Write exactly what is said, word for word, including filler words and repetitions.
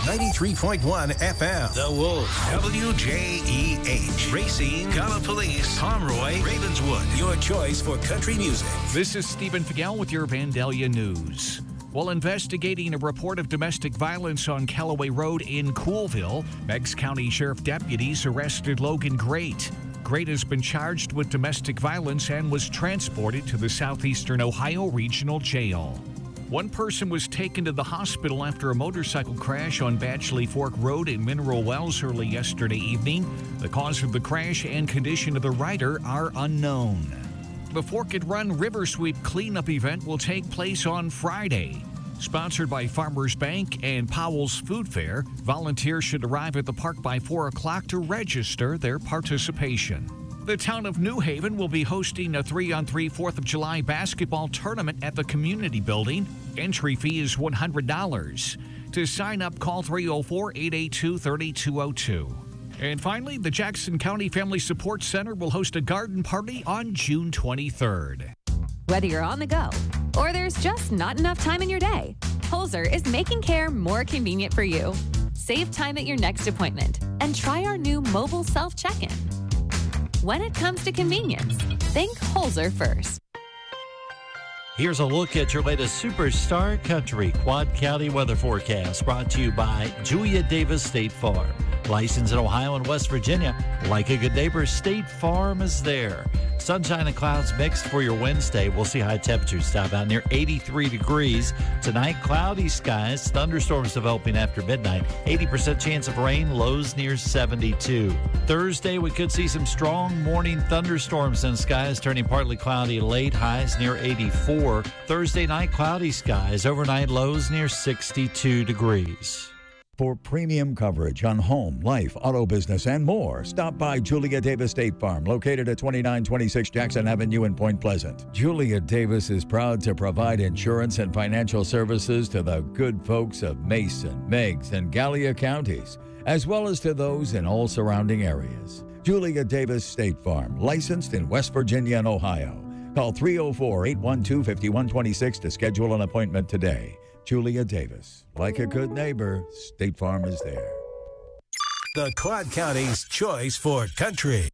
ninety-three point one F M. The Wolf. W J E H. Racine, Gallipolis, Pomeroy, Ravenswood. Your choice for country music. This is Stephen Figel with your Vandalia News. While investigating a report of domestic violence on Callaway Road in Coolville, Meigs County Sheriff deputies arrested Logan Great. Great has been charged with domestic violence and was transported to the Southeastern Ohio Regional Jail. One person was taken to the hospital after a motorcycle crash on Batchley Fork Road in Mineral Wells early yesterday evening. The cause of the crash and condition of the rider are unknown. The Forked Run River Sweep cleanup event will take place on Friday. Sponsored by Farmers Bank and Powell's Food Fair, volunteers should arrive at the park by four o'clock to register their participation. The town of New Haven will be hosting a three on three fourth of July basketball tournament at the community building. Entry fee is one hundred dollars. To sign up, call three oh four, eight eight two, three two oh two. And finally, the Jackson County Family Support Center will host a garden party on June twenty-third. Whether you're on the go or there's just not enough time in your day, Holzer is making care more convenient for you. Save time at your next appointment and try our new mobile self-check-in. When it comes to convenience, think Holzer first. Here's a look at your latest Superstar Country Quad County weather forecast, brought to you by Julia Davis State Farm. Licensed in Ohio and West Virginia. Like a good neighbor, State Farm is there. Sunshine and clouds mixed for your Wednesday. We'll see high temperatures top out near eighty-three degrees. Tonight, cloudy skies, thunderstorms developing after midnight. eighty percent chance of rain, lows near seventy-two. Thursday, we could see some strong morning thunderstorms and skies turning partly cloudy late, highs near eighty-four. Thursday night, cloudy skies, overnight lows near sixty-two degrees. For premium coverage on home, life, auto business, and more, stop by Julia Davis State Farm, located at twenty-nine twenty-six Jackson Avenue in Point Pleasant. Julia Davis is proud to provide insurance and financial services to the good folks of Mason, Meigs, and Gallia counties, as well as to those in all surrounding areas. Julia Davis State Farm, licensed in West Virginia and Ohio. Call three oh four, eight one two, five one two six to schedule an appointment today. Julia Davis. Like a good neighbor, State Farm is there. The Quad County's choice for country.